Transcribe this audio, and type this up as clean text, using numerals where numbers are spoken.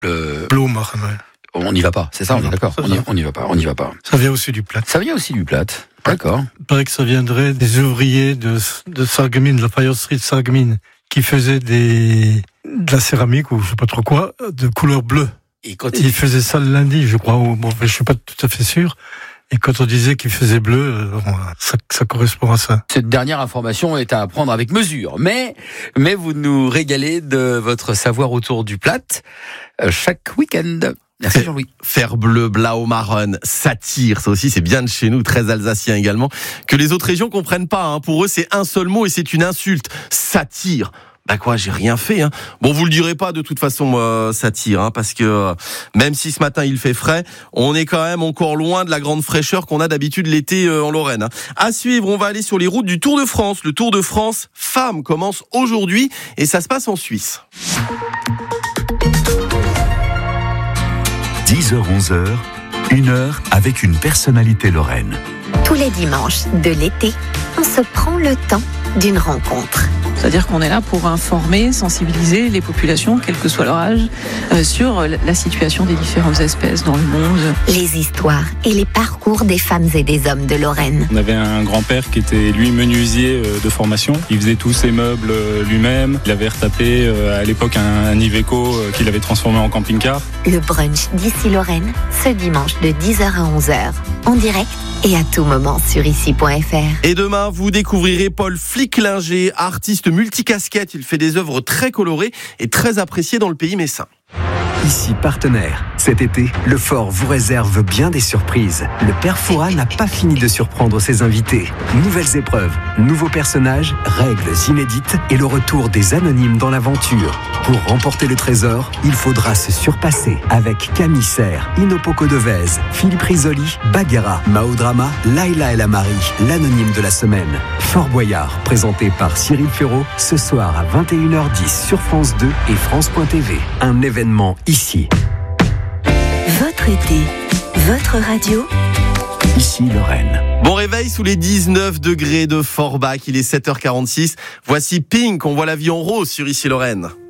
Blaumarn, ouais. On n'y va pas, c'est ça, on est d'accord. On n'y va pas. Ça vient aussi du Platt. Ça vient aussi du Platt, d'accord. Il paraît que ça viendrait des ouvriers de Sarreguemines, de la faïencerie de Sarreguemines, qui faisaient de la céramique, ou je sais pas trop quoi, de couleur bleue. Et quand ils faisaient ça le lundi, je crois, ou bon, je suis pas tout à fait sûr. Et quand on disait qu'il faisait bleu, ça correspond à ça. Cette dernière information est à prendre avec mesure. Mais vous nous régalez de votre savoir autour du Platt chaque week-end. Merci Jean-Louis. Fer bleu, Blaumarn, satire, ça aussi c'est bien de chez nous, très alsacien également, que les autres régions comprennent pas, hein. Pour eux c'est un seul mot et c'est une insulte. Satire. Bah quoi, j'ai rien fait, hein. Bon, vous le direz pas de toute façon, satire, hein, parce que même si ce matin il fait frais, on est quand même encore loin de la grande fraîcheur qu'on a d'habitude l'été en Lorraine, hein. À suivre, on va aller sur les routes du Tour de France. Le Tour de France Femmes commence aujourd'hui et ça se passe en Suisse. 10h-11h, 1 heure avec une personnalité lorraine. Tous les dimanches de l'été, on se prend le temps d'une rencontre. C'est-à-dire qu'on est là pour informer, sensibiliser les populations, quel que soit leur âge, sur la situation des différentes espèces dans le monde. Les histoires et les parcours des femmes et des hommes de Lorraine. On avait un grand-père qui était, lui, menuisier de formation. Il faisait tous ses meubles lui-même. Il avait retapé à l'époque un Iveco qu'il avait transformé en camping-car. Le brunch d'ici Lorraine, ce dimanche de 10h à 11h, en direct et à tout moment sur ici.fr. Et demain, vous découvrirez Paul Flicklinger, artiste multicasquette. Il fait des œuvres très colorées et très appréciées dans le pays messin. Ici partenaire. Cet été, le Fort vous réserve bien des surprises. Le Père Fouras n'a pas fini de surprendre ses invités. Nouvelles épreuves, nouveaux personnages, règles inédites et le retour des anonymes dans l'aventure. Pour remporter le trésor, il faudra se surpasser avec Camille Serre, Inopoko Devez, Philippe Risoli, Bagheera, Mao Drama, Laila El Amari, l'anonyme de la semaine. Fort Boyard, présenté par Cyril Ferraud, ce soir à 21h10 sur France 2 et France.tv. Un événement ici. Votre été, votre radio. Ici Lorraine. Bon réveil sous les 19 degrés de Forbach, il est 7h46. Voici Pink, on voit la vie en rose sur Ici Lorraine.